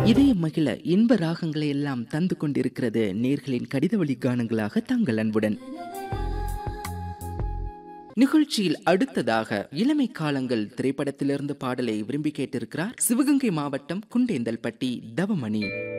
இதயம் மகிழ இன்ப ராகங்களை எல்லாம் தந்து கொண்டிருக்கிறது நேர்களின் கடித வழி கானங்களாக தங்கள் அன்புடன். நிகழ்ச்சியில் அடுத்ததாக இளமை காலங்கள் திரைப்படத்திலிருந்து பாடலை விரும்பி கேட்டிருக்கிறார் சிவகங்கை மாவட்டம் குண்டேந்தல்பட்டி தவமணி.